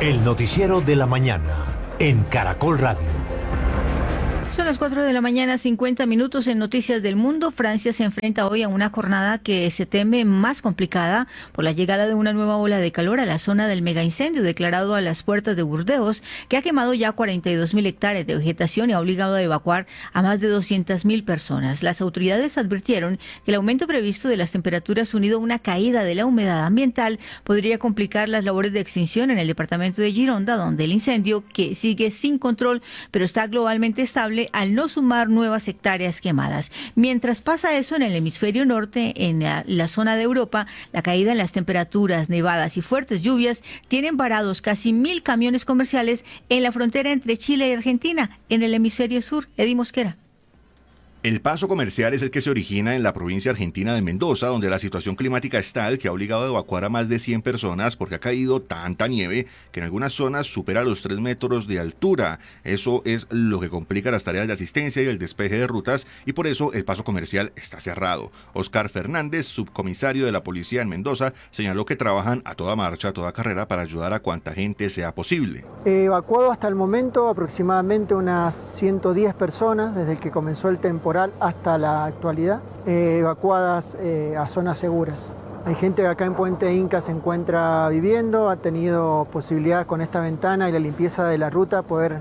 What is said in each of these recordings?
El noticiero de la mañana en Caracol Radio. Son las 4 de la mañana, 50 minutos en Noticias del Mundo. Francia se enfrenta hoy a una jornada que se teme más complicada por la llegada de una nueva ola de calor a la zona del megaincendio declarado a las puertas de Burdeos, que ha quemado ya 42.000 hectáreas de vegetación y ha obligado a evacuar a más de 200.000 personas. Las autoridades advirtieron que el aumento previsto de las temperaturas unido a una caída de la humedad ambiental podría complicar las labores de extinción en el departamento de Gironda, donde el incendio, que sigue sin control pero está globalmente estable, al no sumar nuevas hectáreas quemadas. Mientras pasa eso en el hemisferio norte, en la zona de Europa, la caída en las temperaturas, nevadas y fuertes lluvias tienen varados casi 1.000 camiones comerciales en la frontera entre Chile y Argentina. En el hemisferio sur, Eddie Mosquera. El paso comercial es el que se origina en la provincia argentina de Mendoza, donde la situación climática es tal que ha obligado a evacuar a más de 100 personas porque ha caído tanta nieve que en algunas zonas supera los 3 metros de altura. Eso es lo que complica las tareas de asistencia y el despeje de rutas, y por eso el paso comercial está cerrado. Oscar Fernández, subcomisario de la policía en Mendoza, señaló que trabajan a toda marcha, a toda carrera para ayudar a cuanta gente sea posible. Evacuado hasta el momento aproximadamente unas 110 personas desde que comenzó el temporal hasta la actualidad, evacuadas a zonas seguras. Hay gente que acá en Puente Inca se encuentra viviendo, ha tenido posibilidad con esta ventana y la limpieza de la ruta poder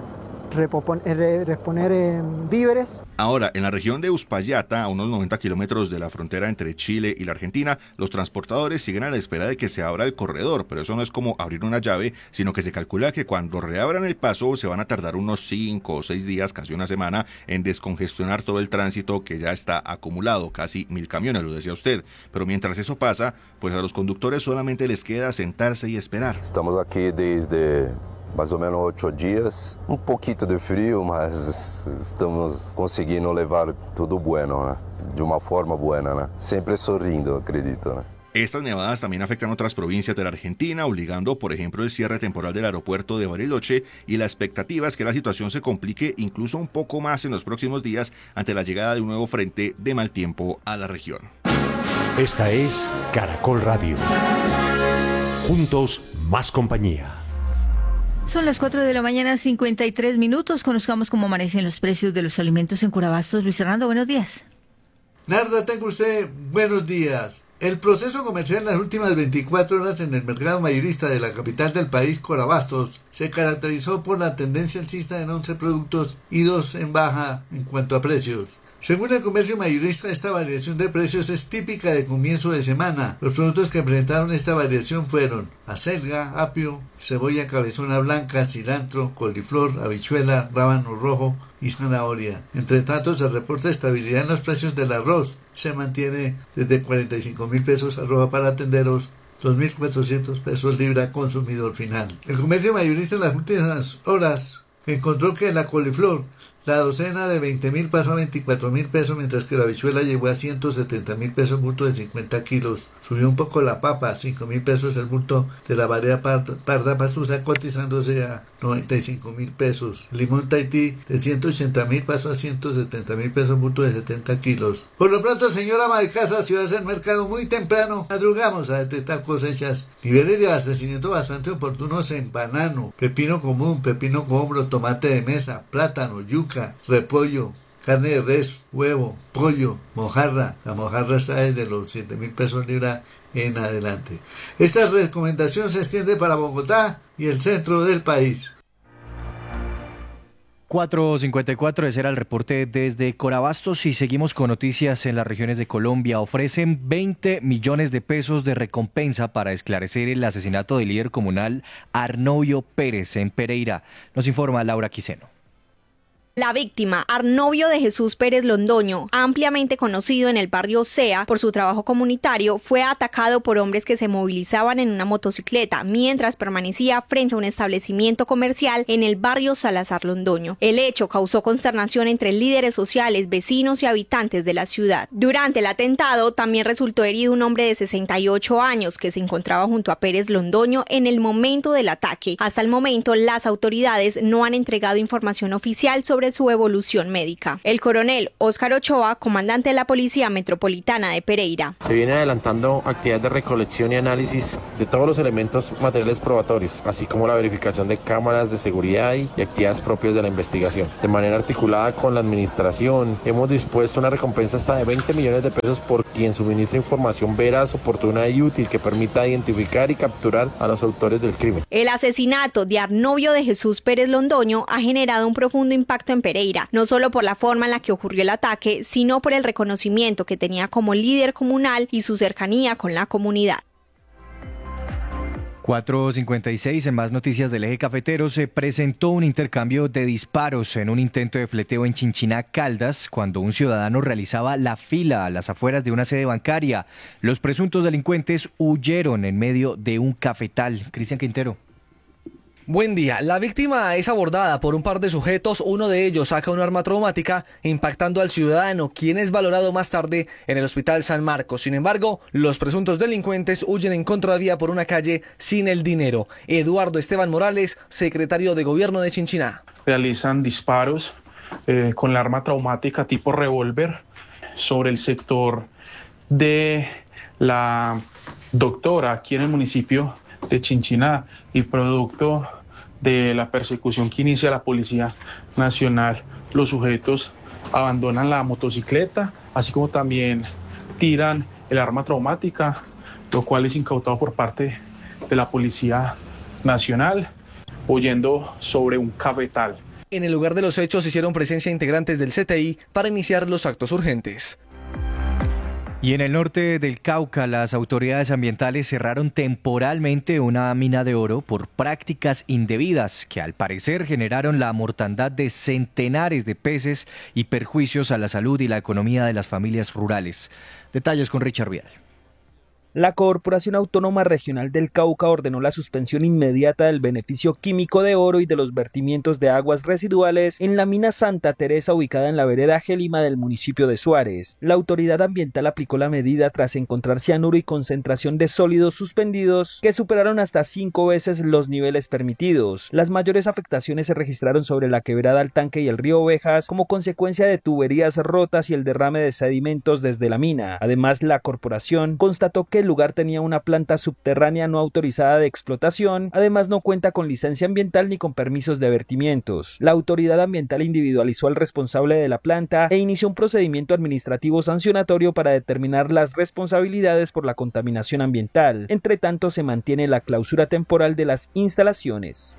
reponer víveres. Ahora, en la región de Uspallata, a unos 90 kilómetros de la frontera entre Chile y la Argentina, los transportadores siguen a la espera de que se abra el corredor, pero eso no es como abrir una llave, sino que se calcula que cuando reabran el paso se van a tardar unos 5 o 6 días, casi una semana, en descongestionar todo el tránsito que ya está acumulado, casi 1.000 camiones, lo decía usted. Pero mientras eso pasa, pues a los conductores solamente les queda sentarse y esperar. Estamos aquí desde mais ou menos 8 dias, poquito de frío, mas estamos conseguindo levar tudo bueno, né? De uma forma buena, né? Sempre sorrindo, acredito, né? Estas nevadas también afectan otras provincias de la Argentina, obligando, por ejemplo, el cierre temporal del aeropuerto de Bariloche, y la expectativa es que la situación se complique incluso un poco más en los próximos días ante la llegada de un nuevo frente de mal tiempo a la región. Esta es Caracol Radio. Juntos, más compañía. Son las 4 de la mañana, 53 minutos. Conozcamos cómo amanecen los precios de los alimentos en Corabastos. Luis Fernando, buenos días. Narda, tenga usted buenos días. El proceso comercial en las últimas 24 horas en el mercado mayorista de la capital del país, Corabastos, se caracterizó por la tendencia alcista en 11 productos y 2 en baja en cuanto a precios. Según el comercio mayorista, esta variación de precios es típica de comienzo de semana. Los productos que presentaron esta variación fueron acelga, apio, cebolla cabezona blanca, cilantro, coliflor, habichuela, rábano rojo y zanahoria. Entre tanto, se reporta estabilidad en los precios del arroz. Se mantiene desde 45.000 pesos arroba para tenderos, 2.400 pesos libra consumidor final. El comercio mayorista en las últimas horas encontró que la coliflor, la docena de 20.000 pasó a 24.000 pesos, mientras que la habichuela llegó a 170.000 pesos bulto de 50 kilos. Subió un poco la papa, 5.000 pesos el bulto de la variedad parda pastusa, cotizándose a 95.000 pesos. Limón Tahití de 180.000 pasó a 170.000 pesos bulto de 70 kilos. Por lo pronto, señora ama de casa, si va a ser mercado muy temprano, madrugamos a detectar cosechas. Niveles de abastecimiento bastante oportunos en banano, pepino común, pepino cohombro, tomate de mesa, plátano, yuca, repollo, carne de res, huevo, pollo, mojarra. La mojarra está desde los 7.000 pesos libra en adelante. Esta recomendación se extiende para Bogotá y el centro del país. 4:54, ese era el reporte desde Corabastos, y seguimos con noticias en las regiones de Colombia. Ofrecen 20 millones de pesos de recompensa para esclarecer el asesinato del líder comunal Arnovio Pérez en Pereira. Nos informa Laura Quiseno. La víctima, Arnovio de Jesús Pérez Londoño, ampliamente conocido en el barrio Sea por su trabajo comunitario, fue atacado por hombres que se movilizaban en una motocicleta mientras permanecía frente a un establecimiento comercial en el barrio Salazar Londoño. El hecho causó consternación entre líderes sociales, vecinos y habitantes de la ciudad. Durante el atentado también resultó herido un hombre de 68 años que se encontraba junto a Pérez Londoño en el momento del ataque. Hasta el momento, las autoridades no han entregado información oficial sobre sobre su evolución médica. El coronel Óscar Ochoa, comandante de la Policía Metropolitana de Pereira. Se viene adelantando actividades de recolección y análisis de todos los elementos materiales probatorios, así como la verificación de cámaras de seguridad y actividades propias de la investigación. De manera articulada con la administración, hemos dispuesto una recompensa hasta de 20 millones de pesos por quien suministre información veraz, oportuna y útil que permita identificar y capturar a los autores del crimen. El asesinato de Arnovio de Jesús Pérez Londoño ha generado un profundo impacto en Pereira, no solo por la forma en la que ocurrió el ataque, sino por el reconocimiento que tenía como líder comunal y su cercanía con la comunidad. 4:56, en más noticias del eje cafetero, se presentó un intercambio de disparos en un intento de fleteo en Chinchiná, Caldas, cuando un ciudadano realizaba la fila a las afueras de una sede bancaria. Los presuntos delincuentes huyeron en medio de un cafetal. Cristian Quintero. Buen día. La víctima es abordada por un par de sujetos. Uno de ellos saca un arma traumática impactando al ciudadano, quien es valorado más tarde en el Hospital San Marcos. Sin embargo, los presuntos delincuentes huyen en contravía por una calle sin el dinero. Eduardo Esteban Morales, secretario de Gobierno de Chinchiná. Realizan disparos con la arma traumática tipo revólver sobre el sector de la Doctora aquí en el municipio de Chinchiná, y producto de la persecución que inicia la Policía Nacional, los sujetos abandonan la motocicleta, así como también tiran el arma traumática, lo cual es incautado por parte de la Policía Nacional, huyendo sobre un cafetal. En el lugar de los hechos hicieron presencia integrantes del CTI para iniciar los actos urgentes. Y en el norte del Cauca, las autoridades ambientales cerraron temporalmente una mina de oro por prácticas indebidas que al parecer generaron la mortandad de centenares de peces y perjuicios a la salud y la economía de las familias rurales. Detalles con Richard Vidal. La Corporación Autónoma Regional del Cauca ordenó la suspensión inmediata del beneficio químico de oro y de los vertimientos de aguas residuales en la mina Santa Teresa ubicada en la vereda Gélima del municipio de Suárez. La autoridad ambiental aplicó la medida tras encontrar cianuro y concentración de sólidos suspendidos que superaron hasta 5 veces los niveles permitidos. Las mayores afectaciones se registraron sobre la quebrada al Tanque y el río Ovejas como consecuencia de tuberías rotas y el derrame de sedimentos desde la mina. Además, la corporación constató que el lugar tenía una planta subterránea no autorizada de explotación, además no cuenta con licencia ambiental ni con permisos de vertimientos. La autoridad ambiental individualizó al responsable de la planta e inició un procedimiento administrativo sancionatorio para determinar las responsabilidades por la contaminación ambiental. Entre tanto, se mantiene la clausura temporal de las instalaciones.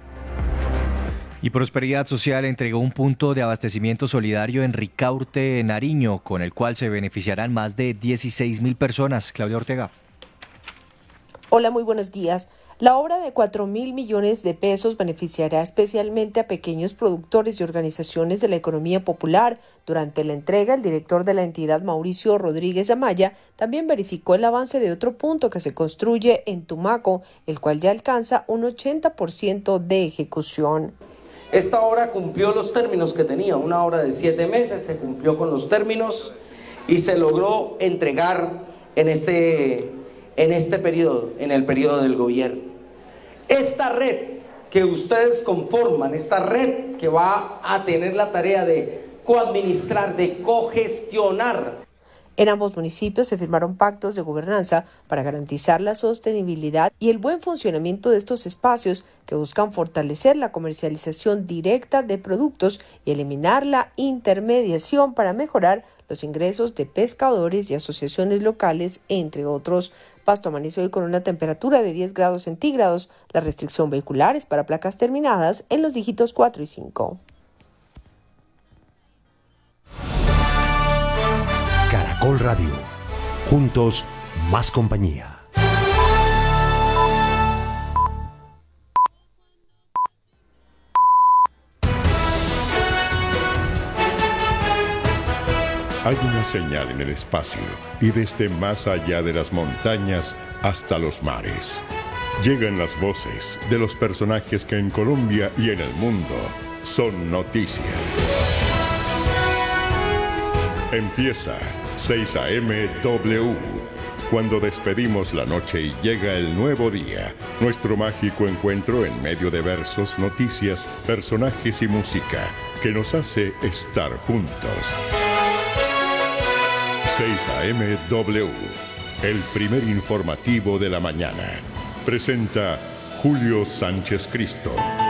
Y Prosperidad Social entregó un punto de abastecimiento solidario en Ricaurte, Nariño, con el cual se beneficiarán más de 16.000 personas. Claudia Ortega. Hola, muy buenos días. La obra de 4.000 millones de pesos beneficiará especialmente a pequeños productores y organizaciones de la economía popular. Durante la entrega, el director de la entidad, Mauricio Rodríguez Amaya, también verificó el avance de otro punto que se construye en Tumaco, el cual ya alcanza un 80% de ejecución. Esta obra cumplió los términos que tenía, una obra de 7 meses, se cumplió con los términos y se logró entregar en este periodo, en el periodo del gobierno. Esta red que ustedes conforman, esta red que va a tener la tarea de coadministrar, de cogestionar. En ambos municipios se firmaron pactos de gobernanza para garantizar la sostenibilidad y el buen funcionamiento de estos espacios que buscan fortalecer la comercialización directa de productos y eliminar la intermediación para mejorar los ingresos de pescadores y asociaciones locales, entre otros. Pasto amaneció hoy con una temperatura de 10 grados centígrados. La restricción vehicular es para placas terminadas en los dígitos 4 y 5. Caracol Radio. Juntos, más compañía. Hay una señal en el espacio y desde más allá de las montañas hasta los mares. Llegan las voces de los personajes que en Colombia y en el mundo son noticia. Empieza 6 a.m. W. Cuando despedimos la noche y llega el nuevo día, nuestro mágico encuentro en medio de versos, noticias, personajes y música, que nos hace estar juntos. 6 AM W, el primer informativo de la mañana. Presenta Julio Sánchez Cristo.